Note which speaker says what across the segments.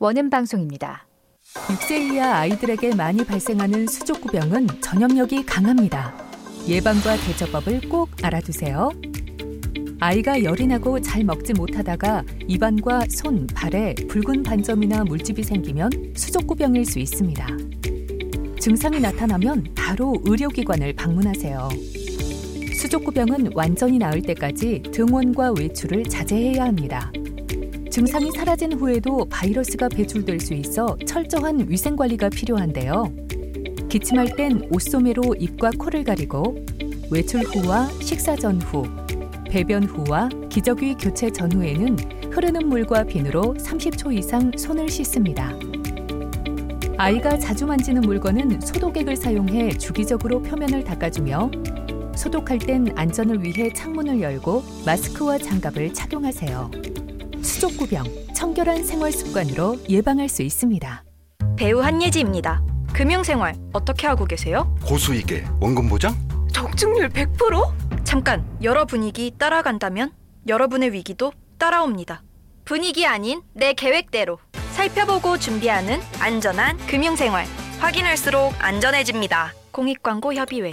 Speaker 1: 원음 방송입니다.
Speaker 2: 6세 이하 아이들에게 많이 발생하는 수족구병은 전염력이 강합니다. 예방과 대처법을 꼭 알아두세요. 아이가 열이 나고 잘 먹지 못하다가 입안과 손, 발에 붉은 반점이나 물집이 생기면 수족구병일 수 있습니다. 증상이 나타나면 바로 의료기관을 방문하세요. 수족구병은 완전히 나을 때까지 등원과 외출을 자제해야 합니다. 증상이 사라진 후에도 바이러스가 배출될 수 있어 철저한 위생관리가 필요한데요. 기침할 땐 옷소매로 입과 코를 가리고 외출 후와 식사 전후, 배변 후와 기저귀 교체 전후에는 흐르는 물과 비누로 30초 이상 손을 씻습니다. 아이가 자주 만지는 물건은 소독액을 사용해 주기적으로 표면을 닦아주며 소독할 땐 안전을 위해 창문을 열고 마스크와 장갑을 착용하세요. 수족구병, 청결한 생활 습관으로 예방할 수 있습니다.
Speaker 3: 배우 한예지입니다. 금융생활 어떻게 하고 계세요?
Speaker 4: 고수익에 원금 보장?
Speaker 3: 적중률 100%? 잠깐, 여러 분위기 따라간다면 여러분의 위기도 따라옵니다. 분위기 아닌 내 계획대로 살펴보고 준비하는 안전한 금융생활. 확인할수록 안전해집니다. 공익광고협의회.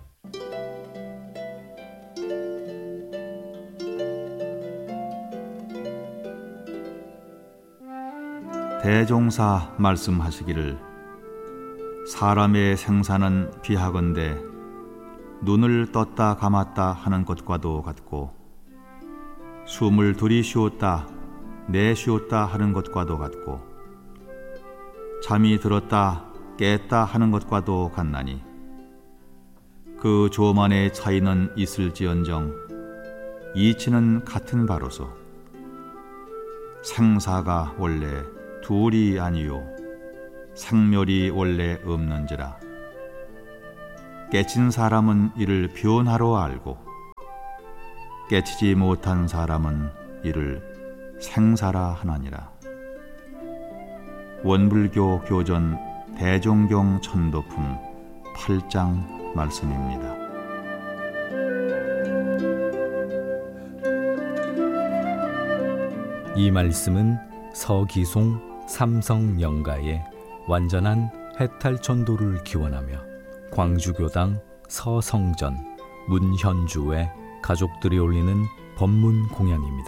Speaker 5: 대종사 말씀하시기를 사람의 생사는 비하건대 눈을 떴다 감았다 하는 것과도 같고 숨을 들이쉬었다 내쉬었다 하는 것과도 같고 잠이 들었다 깼다 하는 것과도 같나니 그 조만의 차이는 있을지언정 이치는 같은 바로소 생사가 원래 둘이 아니요 생멸이 원래 없는지라 깨친 사람은 이를 변화로 알고 깨치지 못한 사람은 이를 생사라 하나니라. 원불교 교전 대종경 천도품 8장 말씀입니다.
Speaker 6: 이 말씀은 서기송 삼성영가의 완전한 해탈전도를 기원하며 광주교당 서성전 문현주의 가족들이 올리는 법문 공양입니다.